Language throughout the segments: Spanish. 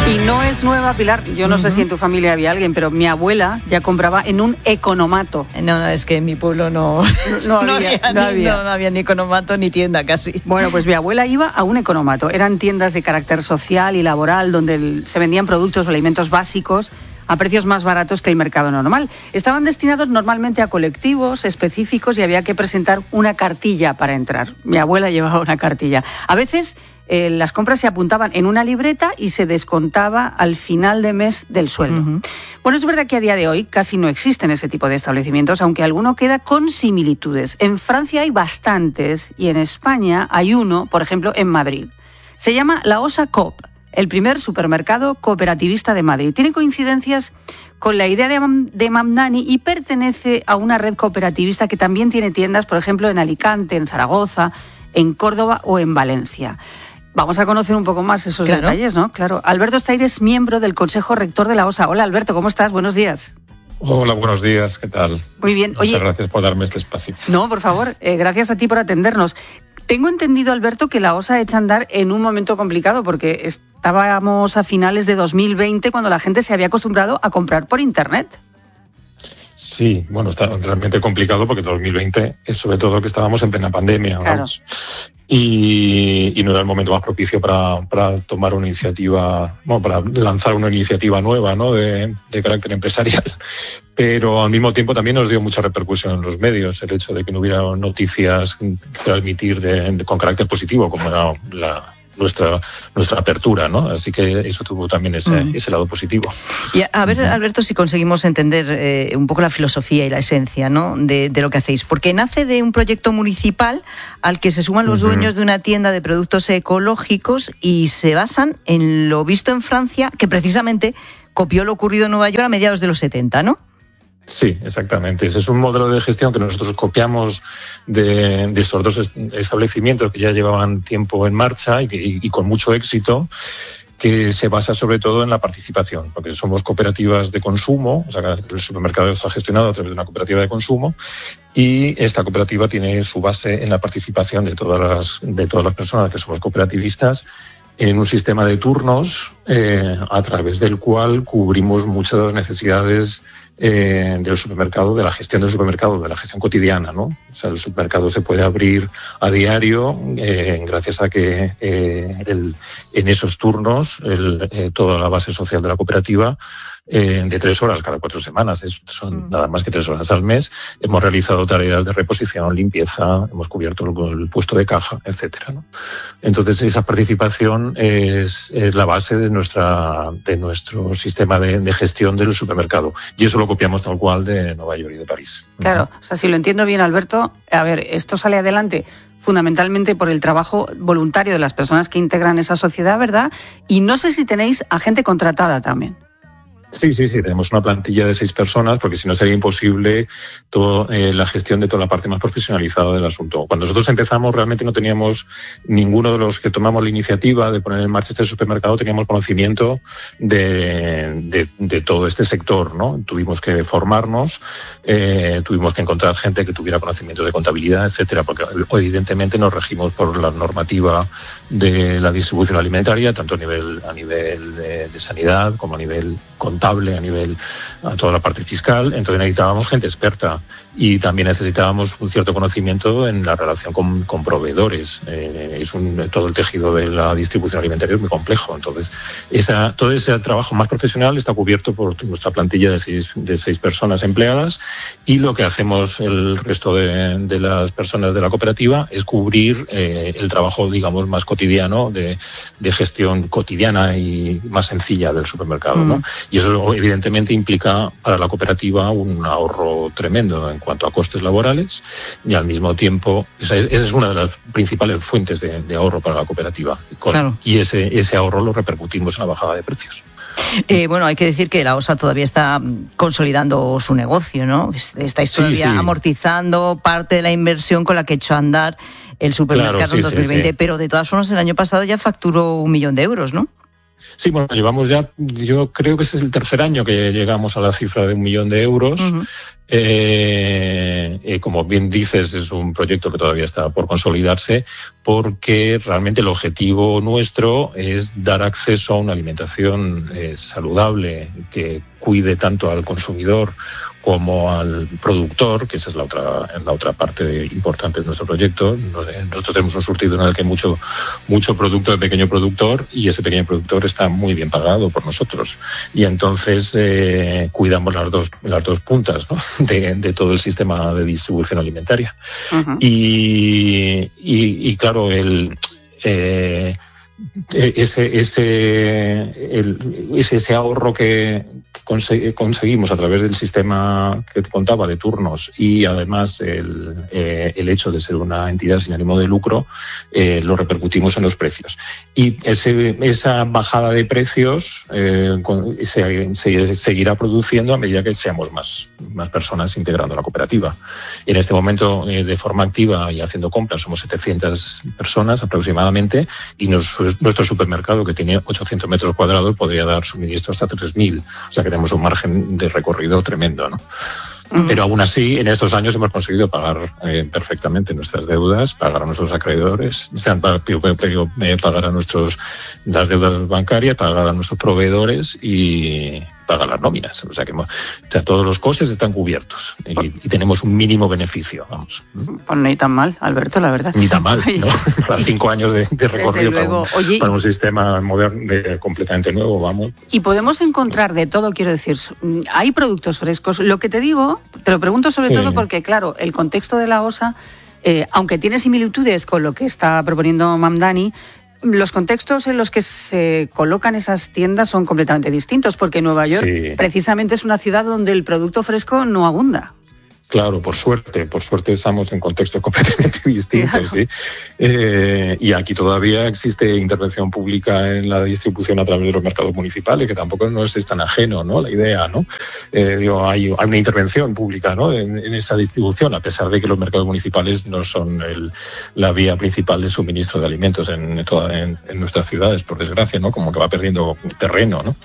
Y no es nueva, Pilar. Yo no sé si en tu familia había alguien, pero mi abuela ya compraba en un economato. No, es que en mi pueblo no había ni economato ni tienda casi. Bueno, pues mi abuela iba a un economato. Eran tiendas de carácter social y laboral donde se vendían productos o alimentos básicos a precios más baratos que el mercado normal. Estaban destinados normalmente a colectivos específicos y había que presentar una cartilla para entrar. Mi abuela llevaba una cartilla. A veces las compras se apuntaban en una libreta y se descontaba al final de mes del sueldo. Uh-huh. Bueno, es verdad que a día de hoy casi no existen ese tipo de establecimientos, aunque alguno queda con similitudes. En Francia hay bastantes y en España hay uno, por ejemplo, en Madrid. Se llama La Osa Coop, el primer supermercado cooperativista de Madrid. Tiene coincidencias con la idea de Mamdani y pertenece a una red cooperativista que también tiene tiendas, por ejemplo, en Alicante, en Zaragoza, en Córdoba o en Valencia. Vamos a conocer un poco más esos detalles, ¿no? Claro. Alberto Estaire es miembro del Consejo Rector de la OSA. Hola, Alberto, ¿cómo estás? Buenos días. Hola, buenos días, ¿qué tal? Muy bien. Muchas gracias por darme este espacio. No, por favor, gracias a ti por atendernos. Tengo entendido, Alberto, que la OSA echa a andar en un momento complicado porque estábamos a finales de 2020 cuando la gente se había acostumbrado a comprar por Internet. Sí, bueno, está realmente complicado porque 2020 es sobre todo que estábamos en plena pandemia, claro. Vamos. Y no era el momento más propicio para tomar una iniciativa, bueno, para lanzar una iniciativa nueva, ¿no? de carácter empresarial. Pero al mismo tiempo también nos dio mucha repercusión en los medios el hecho de que no hubiera noticias que transmitir con carácter positivo, como era nuestra apertura, ¿no? Así que eso tuvo también ese lado positivo. Y a ver, Alberto, si conseguimos entender un poco la filosofía y la esencia, ¿no? de lo que hacéis. Porque nace de un proyecto municipal al que se suman los dueños de una tienda de productos ecológicos y se basan en lo visto en Francia, que precisamente copió lo ocurrido en Nueva York a mediados de los 70, ¿no? Sí, exactamente. Ese es un modelo de gestión que nosotros copiamos de estos dos establecimientos que ya llevaban tiempo en marcha y con mucho éxito, que se basa sobre todo en la participación, porque somos cooperativas de consumo, o sea, el supermercado está gestionado a través de una cooperativa de consumo y esta cooperativa tiene su base en la participación de todas las personas que somos cooperativistas en un sistema de turnos a través del cual cubrimos muchas de las necesidades del supermercado, de la gestión del supermercado, de la gestión cotidiana, ¿no? O sea, el supermercado se puede abrir a diario gracias a que en esos turnos toda la base social de la cooperativa de 3 horas cada 4 semanas, son nada más que 3 horas al mes, hemos realizado tareas de reposición, limpieza, hemos cubierto el puesto de caja, etcétera, ¿no? Entonces esa participación es la base de nuestro sistema de gestión del supermercado y eso lo copiamos tal cual de Nueva York y de París. Claro, o sea, si lo entiendo bien, Alberto, a ver, esto sale adelante fundamentalmente por el trabajo voluntario de las personas que integran esa sociedad, ¿verdad? Y no sé si tenéis a gente contratada también. Sí, tenemos una plantilla de 6 personas porque si no sería imposible la gestión de toda la parte más profesionalizada del asunto. Cuando nosotros empezamos realmente no teníamos, ninguno de los que tomamos la iniciativa de poner en marcha este supermercado teníamos conocimiento de todo este sector, ¿no? Tuvimos que formarnos, tuvimos que encontrar gente que tuviera conocimientos de contabilidad, etcétera, porque evidentemente nos regimos por la normativa de la distribución alimentaria, tanto a nivel de sanidad como a nivel contable, a toda la parte fiscal. Entonces necesitábamos gente experta y también necesitábamos un cierto conocimiento en la relación con proveedores. Todo el tejido de la distribución alimentaria es muy complejo. Entonces todo ese trabajo más profesional está cubierto por nuestra plantilla de 6 personas empleadas y lo que hacemos el resto de las personas de la cooperativa es cubrir el trabajo, digamos, más cotidiano de gestión cotidiana y más sencilla del supermercado, ¿no? Y eso evidentemente implica para la cooperativa un ahorro tremendo en cuanto a costes laborales y al mismo tiempo esa es una de las principales fuentes de ahorro para la cooperativa. Claro. Y ese ahorro lo repercutimos en la bajada de precios. Bueno, hay que decir que la OSA todavía está consolidando su negocio, ¿no? Estáis todavía amortizando parte de la inversión con la que echó a andar el supermercado en 2020, pero de todas formas el año pasado ya facturó 1 millón de euros, ¿no? Sí, bueno, llevamos ya, yo creo que es el tercer año que llegamos a la cifra de 1 millón de euros. Como bien dices, es un proyecto que todavía está por consolidarse, porque realmente el objetivo nuestro es dar acceso a una alimentación saludable, que cuide tanto al consumidor como al productor, que esa es la otra parte importante de nuestro proyecto. Nosotros tenemos un surtido en el que hay mucho producto de pequeño productor, y ese pequeño productor está muy bien pagado por nosotros. Y entonces cuidamos las dos puntas, ¿no?, de todo el sistema de distribución alimentaria. Uh-huh. Y claro, ese ahorro que conseguimos a través del sistema que te contaba de turnos, y además el hecho de ser una entidad sin ánimo de lucro, lo repercutimos en los precios. Y esa bajada de precios se seguirá produciendo a medida que seamos más personas integrando la cooperativa. En este momento, de forma activa y haciendo compras, somos 700 personas aproximadamente, y nuestro supermercado, que tiene 800 metros cuadrados, podría dar suministro hasta 3.000. O sea que tenemos un margen de recorrido tremendo, ¿no? Pero aún así, en estos años hemos conseguido pagar perfectamente nuestras deudas, pagar a nuestros acreedores, pagar a las deudas bancarias, pagar a nuestros proveedores y pagar las nóminas. O sea que todos los costes están cubiertos y tenemos un mínimo beneficio, vamos. Pues ni tan mal, Alberto, la verdad. Ni tan mal, ¿no? Para 5 años de recorrido para un sistema moderno, completamente nuevo, vamos. Y podemos encontrar de todo, quiero decir, hay productos frescos. Lo que te digo, te lo pregunto sobre todo porque, claro, el contexto de la OSA, aunque tiene similitudes con lo que está proponiendo Mamdani, los contextos en los que se colocan esas tiendas son completamente distintos, porque Nueva York precisamente es una ciudad donde el producto fresco no abunda. Claro, por suerte estamos en contextos completamente distintos, claro. ¿Sí? Y aquí todavía existe intervención pública en la distribución a través de los mercados municipales, que tampoco nos es tan ajeno, ¿no?, la idea, ¿no? Hay una intervención pública, ¿no?, en esa distribución, a pesar de que los mercados municipales no son la vía principal de suministro de alimentos en nuestras ciudades, por desgracia, ¿no?, como que va perdiendo terreno, ¿no?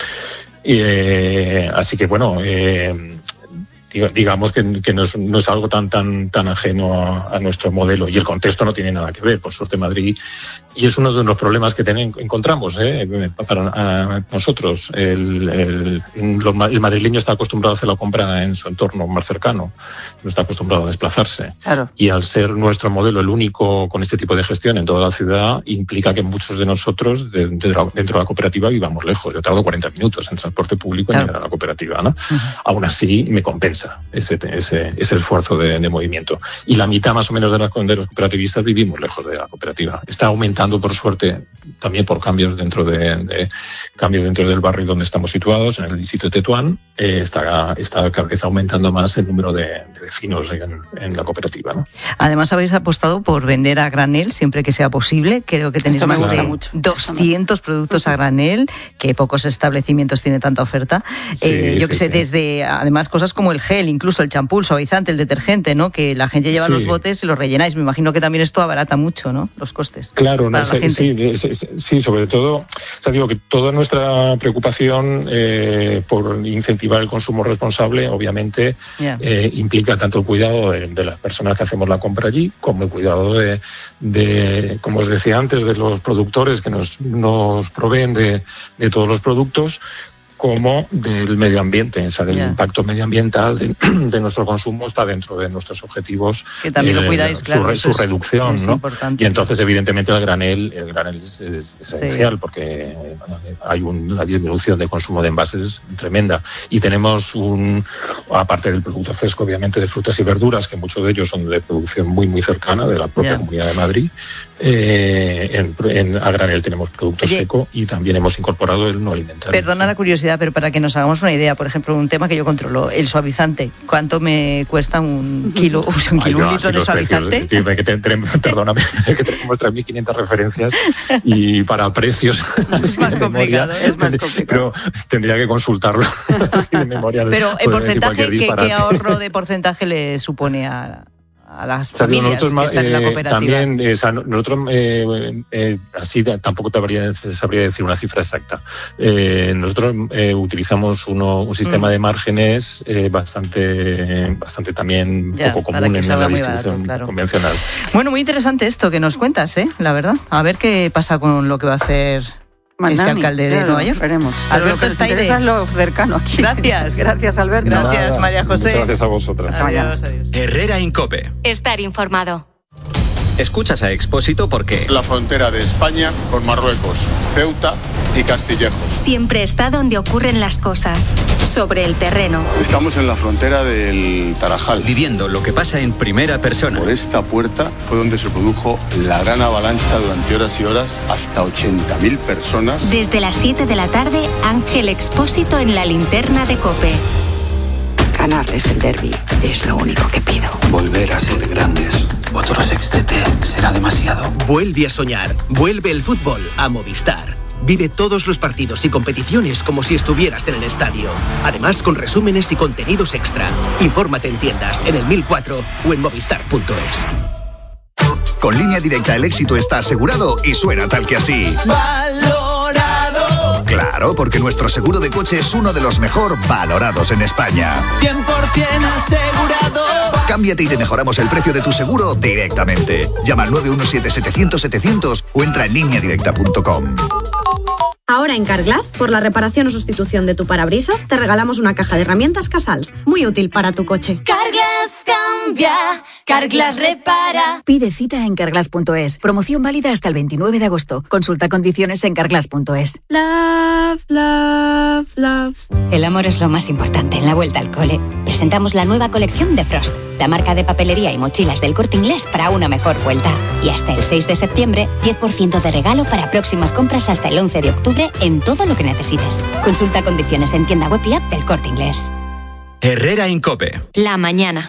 Así que bueno, digamos que no es algo tan ajeno a nuestro modelo, y el contexto no tiene nada que ver. Por suerte, Madrid, y es uno de los problemas que encontramos para nosotros. El madrileño está acostumbrado a hacer la compra en su entorno más cercano, no está acostumbrado a desplazarse. Claro. Y al ser nuestro modelo el único con este tipo de gestión en toda la ciudad, implica que muchos de nosotros dentro de la cooperativa vivamos lejos. Yo tardo 40 minutos en transporte público en llegar a la cooperativa, ¿no? Uh-huh. Aún así, me compensa ese esfuerzo de movimiento. Y la mitad más o menos de los cooperativistas vivimos lejos de la cooperativa. Está aumentando, por suerte, también por cambios dentro del barrio donde estamos situados, en el distrito de Tetuán. Está cada vez aumentando más el número de vecinos en la cooperativa, ¿no? Además, habéis apostado por vender a granel siempre que sea posible. Creo que tenéis más de 200 productos a granel, que pocos establecimientos tienen tanta oferta. Desde, además, cosas como el gel, incluso el champú, el suavizante, el detergente, ¿no?, que la gente lleva los botes y los rellenáis. Me imagino que también esto abarata mucho, ¿no?, los costes. Claro, sí, sobre todo, o sea, digo que toda nuestra preocupación por incentivar el consumo responsable, obviamente, implica tanto el cuidado de las personas que hacemos la compra allí, como el cuidado de como os decía antes, de los productores que nos proveen de todos los productos, como del medio ambiente, o sea, del impacto medioambiental de nuestro consumo está dentro de nuestros objetivos. Que también lo cuidáis, claro. Su reducción, ¿no? Importante. Y entonces, evidentemente, el granel es esencial, porque hay una disminución de consumo de envases tremenda. Y tenemos aparte del producto fresco, obviamente, de frutas y verduras, que muchos de ellos son de producción muy, muy cercana de la propia Comunidad de Madrid. A granel tenemos producto seco, y también hemos incorporado el no alimentario. Perdona la curiosidad, pero para que nos hagamos una idea, por ejemplo, un tema que yo controlo, el suavizante, ¿cuánto me cuesta un litro de suavizante? Perdóname, que tenemos 3.500 referencias, y para precios es más complicado, pero tendría que consultarlo así de memoria. Pero el porcentaje, ¿qué ahorro de porcentaje le supone a a las familias que están en la cooperativa. También, nosotros así tampoco sabría decir una cifra exacta. Nosotros utilizamos un sistema de márgenes bastante también poco común en la distribución convencional. Bueno, muy interesante esto que nos cuentas, la verdad. A ver qué pasa con lo que va a hacer este alcalde de Nueva York. Veremos. Alberto Estaide. Eso es lo cercano aquí. Gracias. Gracias, Alberto. Gracias, María José. Muchas gracias a vosotras. Adiós. Herrera en COPE. Estar informado. Escuchas a Expósito porque la frontera de España con Marruecos, Ceuta y Castillejos. Siempre está donde ocurren las cosas, sobre el terreno. Estamos en la frontera del Tarajal. Viviendo lo que pasa en primera persona. Por esta puerta fue donde se produjo la gran avalancha durante horas y horas, hasta 80.000 personas. Desde las 7 de la tarde, Ángel Expósito en la linterna de COPE. Ganarles el derbi es lo único que pido. Volver a ser grandes. Otro sextete será demasiado. Vuelve a soñar. Vuelve el fútbol a Movistar. Vive todos los partidos y competiciones como si estuvieras en el estadio. Además, con resúmenes y contenidos extra. Infórmate en tiendas, en el 1004 o en movistar.es. Con Línea Directa el éxito está asegurado y suena tal que así. ¡Valorado! Claro, porque nuestro seguro de coche es uno de los mejor valorados en España. 100% asegurado. Cámbiate y te mejoramos el precio de tu seguro directamente. Llama al 917-700-700 o entra en lineadirecta.com. Ahora en Carglass, por la reparación o sustitución de tu parabrisas, te regalamos una caja de herramientas Casals, muy útil para tu coche. Carglass cambia, Carglass repara. Pide cita en carglass.es. Promoción válida hasta el 29 de agosto. Consulta condiciones en carglass.es. Love, love, love. El amor es lo más importante en la vuelta al cole. Presentamos la nueva colección de Frost, la marca de papelería y mochilas del Corte Inglés para una mejor vuelta. Y hasta el 6 de septiembre, 10% de regalo para próximas compras hasta el 11 de octubre en todo lo que necesites. Consulta condiciones en tienda web y app del Corte Inglés. Herrera en COPE. La mañana.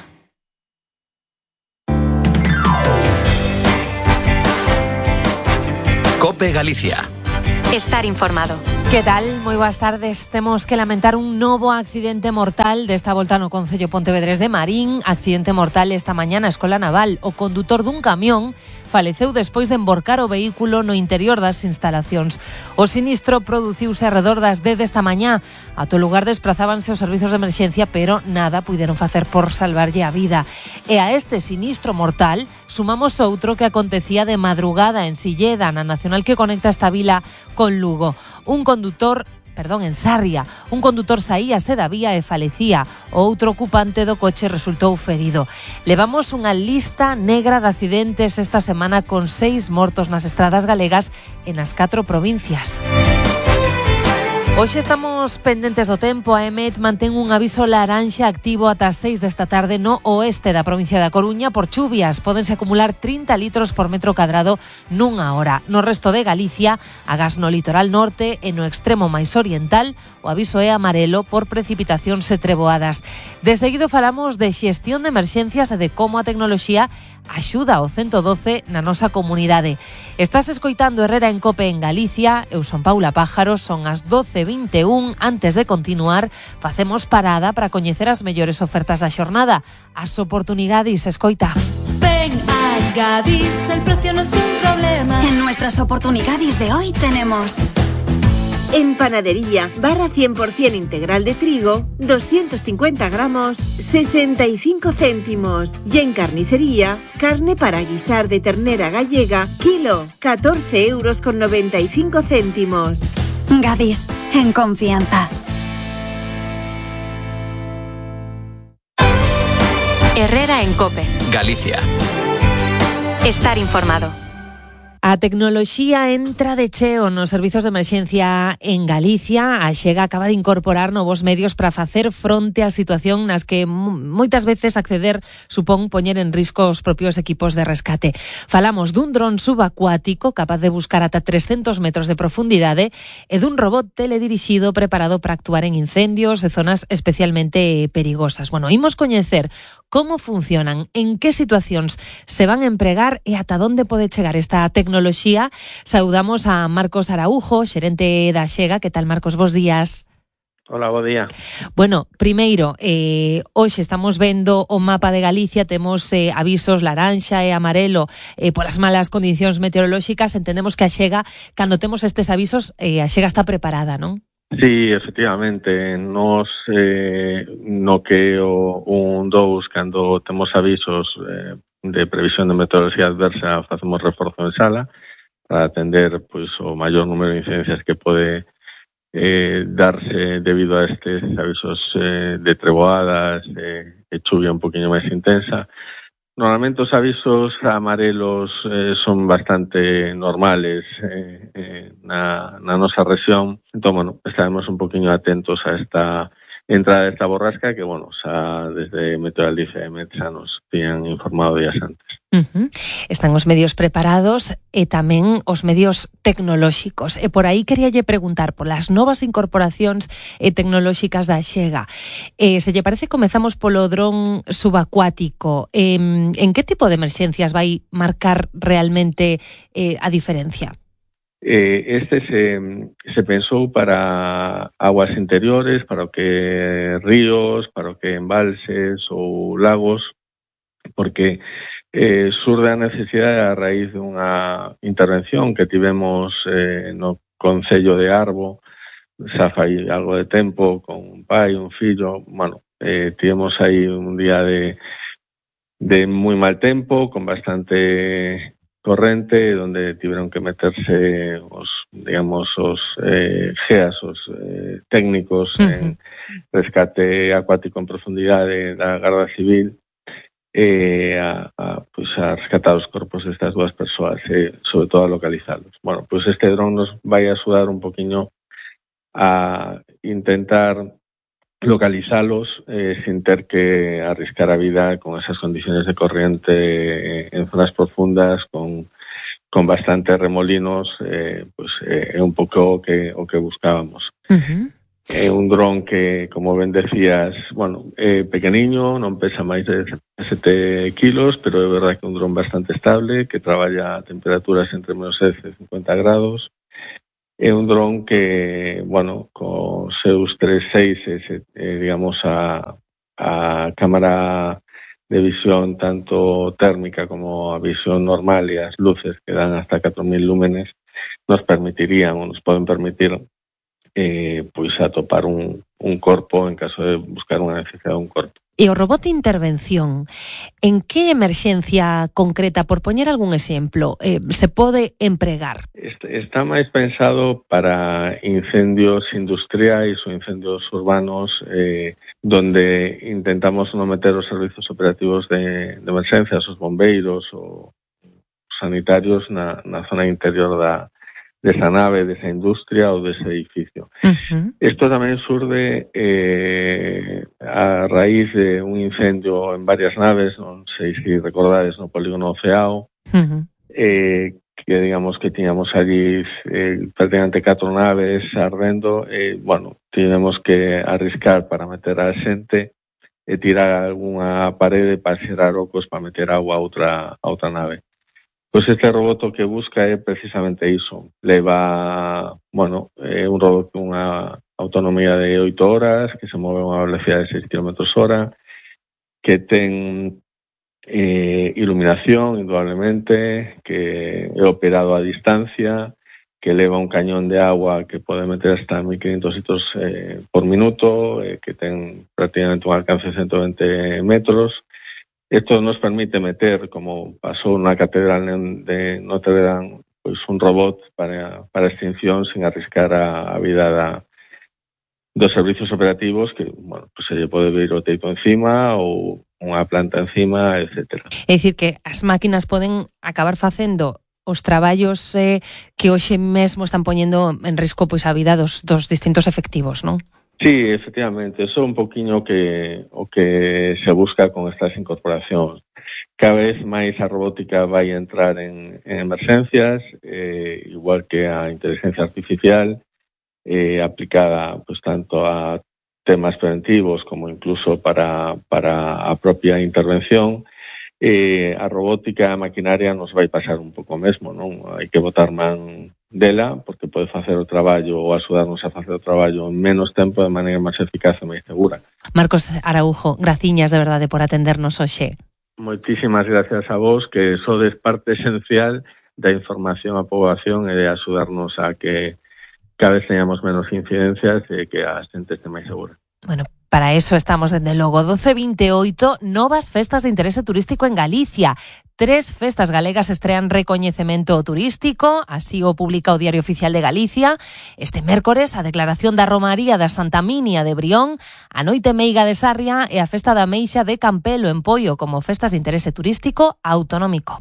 COPE Galicia. Estar informado. Que tal? Moi boas tardes. Temos que lamentar un novo accidente mortal desta volta no concello Pontevedrés de Marín. Accidente mortal esta mañá na Escola Naval. O condutor dun camión faleceu despois de emborcar o vehículo no interior das instalacións. O sinistro produciuse arredor das 10 desta mañá. Ato lugar desprazábanse os servizos de emerxencia, pero nada puideron facer por salvarlle a vida. E a este sinistro mortal sumamos outro que acontecía de madrugada en Silleda, na nacional que conecta esta vila con Lugo. En Sarria, un condutor saíase da vía e falecía. O outro ocupante do coche resultou ferido. Levamos unha lista negra de accidentes esta semana con 6 mortos nas estradas galegas e nas 4 provincias. Hoxe estamos pendentes do tempo. A EMET mantén un aviso laranxa activo ata as 6 desta tarde no oeste da provincia da Coruña por chuvias. Pódense acumular 30 litros por metro cadrado nunha hora. No resto de Galicia, agás no litoral norte e no extremo máis oriental, o aviso é amarelo por precipitacións e treboadas. De seguido falamos de xestión de emerxencias e de como a tecnoloxía axuda ao 112 na nosa comunidade. Estás escoitando Herrera en COPE en Galicia. Eu son Paula Pájaros, son as 12:21. Antes de continuar, facemos parada para coñecer as mellores ofertas da xornada. As oportunidades, escoita. Ven a Gadis, el precio no es un problema. En nuestras oportunidades de hoy tenemos... En panadería, barra 100% integral de trigo, 250 gramos, 65 céntimos. Y en carnicería, carne para guisar de ternera gallega, kilo, 14,95 €. Gadis, en confianza. Herrera en COPE. Galicia. Estar informado. A tecnoloxía entra de cheo nos servizos de emerxencia en Galicia. A Xega acaba de incorporar novos medios para facer fronte á situación nas que moitas veces acceder supón poñer en risco os propios equipos de rescate. Falamos dun dron subacuático capaz de buscar ata 300 metros de profundidade e dun robot teledirixido preparado para actuar en incendios e zonas especialmente perigosas. Bueno, imos coñecer como funcionan, en que situacións se van a empregar e ata onde pode chegar esta tecnoloxía. Saudamos a Marcos Araujo, xerente da Xega. Que tal, Marcos? Bos días. Hola, bo día. Bueno, primeiro, hoxe estamos vendo o mapa de Galicia, temos avisos laranxa e amarelo polas malas condicións meteorolóxicas. Entendemos que a Xega, cando temos estes avisos, a Xega está preparada, non? Sí, efectivamente, nos no que o 1-2, cando temos avisos de previsión de meteoroloxía adversa, facemos reforzo en sala para atender pois o maior número de incidencias que pode darse debido a estes avisos de treboadas e chuvia un poquinho máis intensa. Normalmente os avisos amarelos son bastante normales na nosa rexión. Entón, bueno, estaremos un poquinho atentos a esta entrada desta borrasca que, bueno, xa desde Meteoralicia e Metsa nos tiñan informado días antes. Están os medios preparados e tamén os medios tecnolóxicos. E por aí queríalle preguntar polas novas incorporacións tecnolóxicas da Xega. Se lle parece, comezamos polo dron subacuático. En que tipo de emerxencias vai marcar realmente a diferencia? Este se pensou para aguas interiores, para o que ríos, para o que embalses ou lagos, porque surde a necesidade a raíz dunha intervención que tivemos no Concello de Arbo, xa fai algo de tempo, con un pai, un fillo. Bueno, tivemos aí un día de moi mal tempo, con bastante corrente, donde tiveron que meterse os GEAS, os técnicos en rescate acuático en profundidade da Garda Civil, a rescatar os corpos destas dúas persoas e, sobre todo, a localizalos. Bueno, pues este dron nos vai axudar un poquinho a intentar localizalos sin ter que arriscar a vida con esas condiciones de corriente en zonas profundas, con bastante remolinos, pues é un pouco o que buscábamos. É un dron que, como ben decías, bueno, é pequeniño, non pesa máis de 7 kilos, pero é verdad que é un dron bastante estable, que traballa a temperaturas entre menos 10 e 50 grados. É un dron que, bueno, con seus 3 seixes, digamos, a cámara de visión tanto térmica como a visión normal e as luces que dan hasta 4.000 lúmenes nos permitirían, ou nos poden permitir pois atopar un corpo en caso de buscar unha necesidade de un corpo. E o robot de intervención, en que emerxencia concreta, por poñer algún exemplo, se pode empregar? Está máis pensado para incendios industriais ou incendios urbanos, donde intentamos non meter os servizos operativos de emerxencias, os bombeiros ou sanitarios na zona interior desa nave, desa industria ou dese edificio. Isto tamén surde a raíz de un incendio en varias naves, non sei se recordades, no polígono Oceao, que digamos que tiñamos allí prácticamente 4 naves ardendo, bueno, tivemos que arriscar para meter a xente e tirar algunha parede para xerar ocos para meter agua a outra nave. Pois este robot que busca é precisamente iso. Leva, bueno, un robot con unha autonomía de 8 horas, que se move a unha velocidade de 6 km/h, que ten iluminación, indudablemente, que é operado a distancia, que leva un cañón de agua que pode meter hasta 1.500 litros por minuto, que ten prácticamente un alcance de 120 metros. Esto nos permite meter, como pasou na Catedral de Notre Dame, pois un robot para extinción sin arriscar a vida dos servizos operativos, que, bueno, pues se lle pode vir o teito encima ou unha planta encima, etc. É dicir, que as máquinas poden acabar facendo os traballos que hoxe mesmo están poñendo en risco pois a vida dos distintos efectivos, non? Sí, efectivamente, eso é un poquinho o que se busca con estas incorporacións. Cada vez máis a robótica vai entrar en emerxencias, igual que a inteligencia artificial, aplicada pues tanto a temas preventivos como incluso para a propia intervención. A robótica, a maquinaria nos vai pasar un pouco mesmo, non? Hai que botar man dela, porque pode facer o traballo ou axudarnos a facer o traballo en menos tempo de maneira máis eficaz e máis segura. Marcos Araujo, graciñas de verdade por atendernos hoxe. Moitísimas gracias a vos, que sodes parte esencial da información á poboación e de axudarnos a que cada vez teñamos menos incidencias e que a xente este máis segura. Bueno, para eso estamos dende logo. 12-28, novas festas de interese turístico en Galicia. 3 festas galegas estrean recoñecemento turístico, así o publica o Diario Oficial de Galicia. Este mércores, a declaración da Romaría da Santa Minia de Brión, a Noite Meiga de Sarria e a Festa da Meixa de Campelo en Poio como festas de interese turístico autonómico.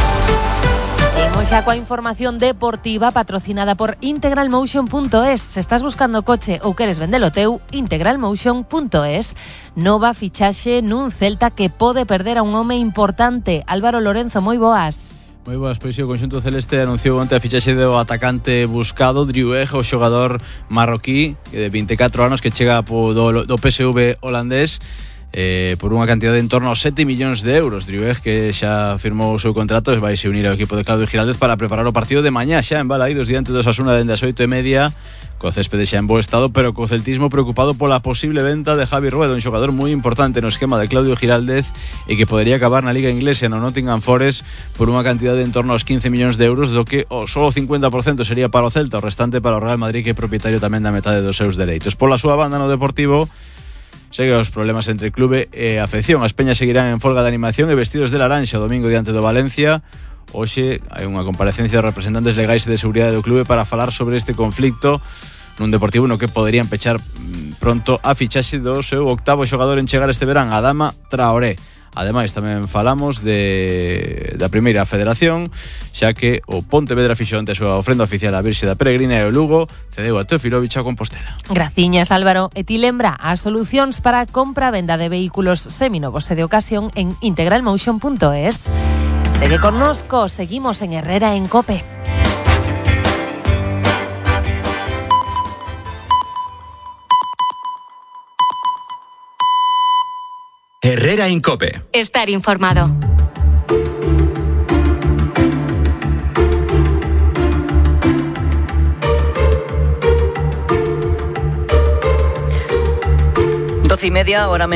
Imos xa coa información deportiva patrocinada por integralmotion.es. Se estás buscando coche ou queres vendelo teu, integralmotion.es. Nova fichaxe nun Celta que pode perder a un home importante. Álvaro Lorenzo, moi boas. Moi boas, pois o conxunto celeste anunciou onte a fichaxe do atacante buscado, Driouech, o xogador marroquí de 24 anos que chega do PSV holandés. Por unha cantidad de en torno a 7 millóns de euros. Driouech, que xa firmou o seu contrato, vai se unir ao equipo de Claudio Giraldez para preparar o partido de mañá xa en Balaídos diante do Osasuna dende as 8:30, co céspede xa en bo estado, pero co celtismo preocupado pola posible venta de Javi Rueda, un xogador moi importante no esquema de Claudio Giraldez e que podería acabar na Liga Inglesa no Nottingham Forest por unha cantidad de en torno aos 15 millóns de euros, do que só o 50% sería para o Celta, o restante para o Real Madrid, que é propietario tamén da metade dos seus dereitos. Pola súa banda no Deportivo, segue os problemas entre clube e afección. As peñas seguirán en folga de animación e vestidos de laranxa o domingo diante do Valencia. Hoxe hai unha comparecencia dos representantes legais e de seguridade do clube para falar sobre este conflicto nun Deportivo no que poderían pechar pronto a fichaxe do seu octavo xogador en chegar este verán, Adama Traoré. Ademais, tamén falamos da primeira federación, xa que o Pontevedra fixo ante a súa ofrenda oficial á Virxe da Peregrina e o Lugo cedeu a Teofilovic a Compostela. Graciñas, Álvaro. E ti lembra as solucións para a compra-venda de vehículos seminovos e de ocasión en integralmotion.es. Segue connosco, seguimos en Herrera en COPE. Herrera en COPE. Estar informado. Doce y media, hora menos.